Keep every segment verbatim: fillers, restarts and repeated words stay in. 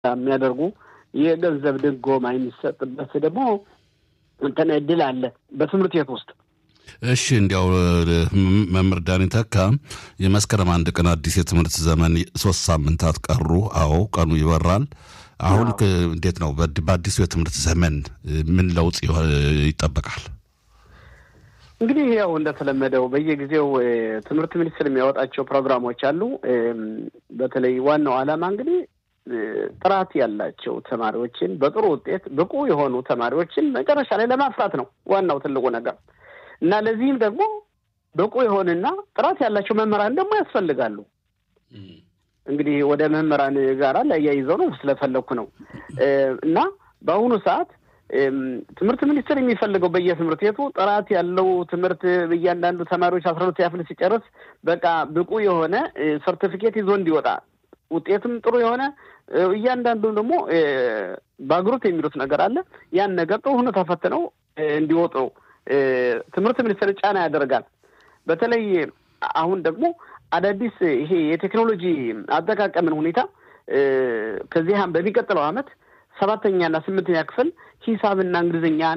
የሚያደርጉ የገንዘብ ድጎማ የሚሰጥበት ደግሞ እንትን እድል አለ በትምህርት ቤት ውስጥ። እሺ እንዲያው መምህር ዳኒ ተካ የመስከረም አንድ ቀን አዲስ የትምህርት ዘመን ሶስት ሳምንታት ቀሩ። አዎ ቀኑ ይበራል። አሁን እንዴት ነው በአዲሱ የትምህርት ዘመን ምን ለውጥ ይጠበቃል? እንግዲህ ያው እንደተለመደው በየጊዜው ትምህርት ሚኒስቴር የሚያወጣቸው ፕሮግራሞች አሉ። በተለይ ዋናው ዓላማ እንግዲህ ጥራት ያላቸው ተማሪዎችን በጥሩ ውጤት ብቁ የሆኑ ተማሪዎችን መጨረሻ ላይ ለማፍራት ነው ዋናው ትልቁ ነገር እና ለዚህም ደግሞ ብቁ የሆነና ጥራት ያላቸው መምህራን ደግሞ ያስፈልጋሉ። እንግዲህ ወደ መምህራን ጋር ለያይዘው ነው ስለፈለኩ ነው እና በአሁኑ ሰዓት ትምህርት ሚኒስቴር የሚፈልገው በየትምህርት ቤቱ ጥራት ያለው ትምህርት በእያንዳንዱ ተማሪዎች አስራ ሁለት ያፍል ሲጨርስ በቃ ብቁ የሆነ ሰርቲፊኬት ይዞ እንዲወጣ ውጤቱም ጥሩ የሆነ እያንዳንዱ ደግሞ ባግሩት የሚሉት ነገር አለ ያን ነገር ጥሩ ሆኖ ተፈትነው እንዲወጡ ትምህርት ሚኒስቴር ጫና ያደርጋል። በተለይ አሁን ደግሞ አዳዲስ ይሄ የቴክኖሎጂ አጠቃቀምን ሁኔታ ከዚህም በሚቀጥለው አመት ሰባተኛ እና ስምንተኛ ክፍል ሂሳብና እንግሊዝኛን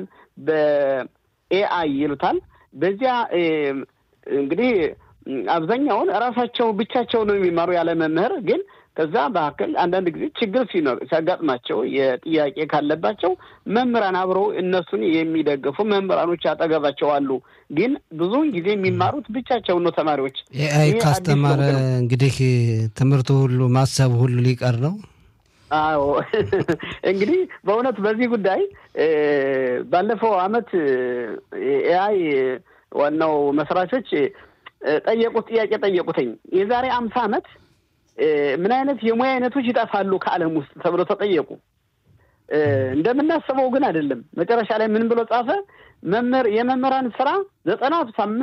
በኤአይ ይሉታል። በዚያ እንግዲህ አብዛኛውን ራሳቸው ብቻቸው ነው የሚማሩ ያለ መምህር ግን ከዛ በአከል አንዳንድ ጊዜ ችግር ሲኖር ሲያጋጥማቸው የጥያቄ ካለባቸው መምህራን አብረው እነሱን የሚደግፉ መምህራኖች አጠገባቸው አሉ። ግን ብዙውን ጊዜ የሚማሩት ብቻቸው ነው ተማሪዎች። ኤአይ ካስተማረ እንግዲህ ትምህርቱ ሁሉ ማሰብ ሁሉ ሊቀር ነው። አዎ እንግዲህ በእውነት በዚህ ጉዳይ ባለፈው አመት ኤአይ ዋናው መስራቾች ጠየቁት ጥያቄ ጠየቁትኝ የዛሬ አምሳ አመት ምን አይነት የሙያ አይነቶች ይጣፋሉ ከዓለም ውስጥ ተብሎ ተጠየቁ። እንደምናስበው ግን አይደለም። መጨረሻ ላይ ምን ብሎ ጻፈ? መምህር የመምህራን ስራ ዘጠና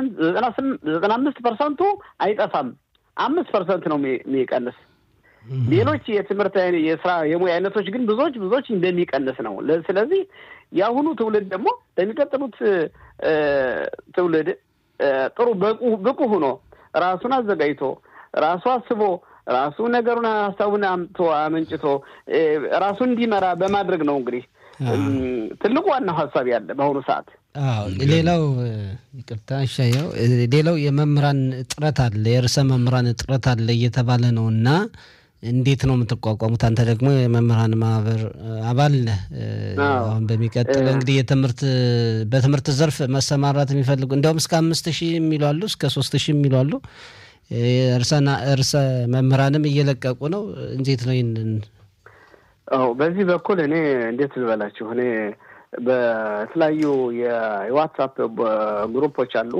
አምስት ፐርሰንት አይጠፋም፣ አምስት ፐርሰንት ነው የሚቀንስ። ሌሎች የትምህርት የስራ የሙያ አይነቶች ግን ብዙዎች ብዙዎች እንደሚቀንስ ነው። ስለዚህ ያሁኑ ትውልድ ደግሞ ለሚቀጥሉት ትውልድ ጥሩ በቁ ብቁ ሆኖ ራሱን አዘጋጅቶ ራሱ አስቦ ራሱ ነገሩን ሐሳቡን አምጥቶ አመንጭቶ ራሱ እንዲመራ በማድረግ ነው እንግዲህ ትልቁ ዋናው ሐሳብ ያለ በአሁኑ ሰዓት። አዎ ሌላው ይቅርታ ሻያው ሌላው የመምህራን እጥረት አለ፣ የርዕሰ መምህራን እጥረት አለ እየተባለ ነውና እንዴት ነው የምትቋቋሙት? አንተ ደግሞ የመምህራን ማህበር አባል ነህ። አሁን በሚቀጥለው እንግዲህ የትምህርት በትምህርት ዘርፍ መሰማራት የሚፈልጉ እንደውም እስከ አምስት ሺህ የሚሉ አሉ፣ እስከ ሶስት ሺህ የሚሉ አሉ። እርሰና እርሰ መምህራንም እየለቀቁ ነው። እንዴት ነው ይሄንን? አዎ በዚህ በኩል እኔ እንዴት ልበላችሁ እኔ በተለያዩ የዋትስአፕ ግሩፖች አሉ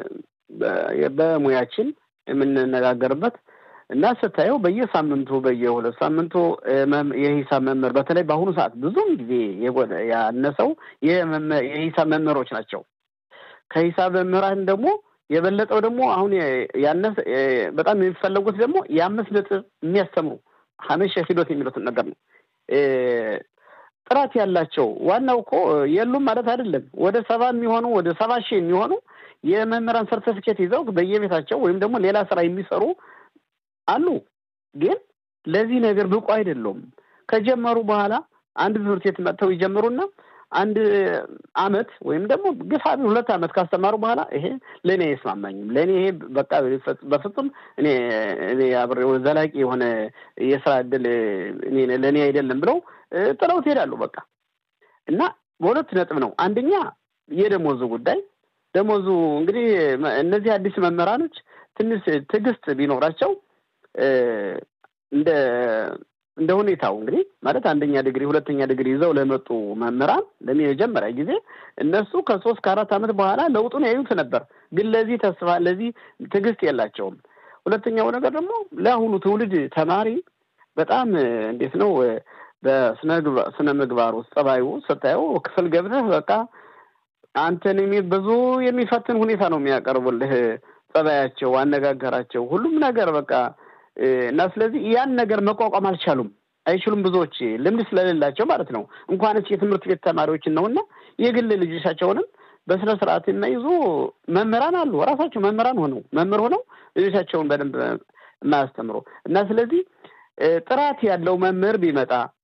በሙያችን የምንነጋገርበት እና ስታየው በየሳምንቱ በየሁለት ሳምንቱ የሂሳብ መምህር በተለይ በአሁኑ ሰዓት ብዙም ጊዜ ያነሰው የሂሳብ መምህሮች ናቸው። ከሂሳብ መምህራን ደግሞ የበለጠው ደግሞ አሁን ያነሰ በጣም የሚፈልጉት ደግሞ የአምስት ነጥብ የሚያስተምሩ ሀመሽ ሂዶት የሚሉትን ነገር ነው። ጥራት ያላቸው ዋናው እኮ የሉም ማለት አይደለም። ወደ ሰባ የሚሆኑ ወደ ሰባ ሺህ የሚሆኑ የመምህራን ሰርቲፊኬት ይዘው በየቤታቸው ወይም ደግሞ ሌላ ስራ የሚሰሩ አሉ። ግን ለዚህ ነገር ብቁ አይደሉም። ከጀመሩ በኋላ አንድ ትምህርት ቤት መጥተው ይጀምሩና አንድ አመት ወይም ደግሞ ግፋቢ ሁለት አመት ካስተማሩ በኋላ ይሄ ለኔ አይስማማኝም፣ ለኔ ይሄ በቃ በፍጹም እኔ እኔ አብሬው ዘላቂ የሆነ የስራ እድል እኔ ለኔ አይደለም ብለው ጥለው ይሄዳሉ በቃ። እና በሁለት ነጥብ ነው። አንደኛ የደሞዙ ጉዳይ። ደሞዙ እንግዲህ እነዚህ አዲስ መምህራኖች ትንሽ ትግስት ቢኖራቸው እንደ እንደ ሁኔታው እንግዲህ ማለት አንደኛ ዲግሪ ሁለተኛ ዲግሪ ይዘው ለመጡ መምህራን ለመጀመሪያ ጊዜ እነሱ ከሶስት ከአራት አመት በኋላ ለውጡን ያዩት ነበር። ግን ለዚህ ተስፋ ለዚህ ትግስት የላቸውም። ሁለተኛው ነገር ደግሞ ለአሁኑ ትውልድ ተማሪ በጣም እንዴት ነው በስነ ስነ ምግባር ውስጥ ጸባዩ ስታየው ክፍል ገብተህ በቃ አንተን ብዙ የሚፈትን ሁኔታ ነው የሚያቀርቡልህ። ጸባያቸው፣ አነጋገራቸው፣ ሁሉም ነገር በቃ እና ስለዚህ ያን ነገር መቋቋም አልቻሉም፣ አይችሉም። ብዙዎች ልምድ ስለሌላቸው ማለት ነው። እንኳንስ የትምህርት ቤት ተማሪዎች ነውና የግል ልጆቻቸውንም በስነ ስርዓት የማይዙ መምህራን አሉ። ራሳቸው መምህራን ሆነው መምህር ሆነው ልጆቻቸውን በደንብ ማስተምሩ እና ስለዚህ ጥራት ያለው መምህር ቢመጣ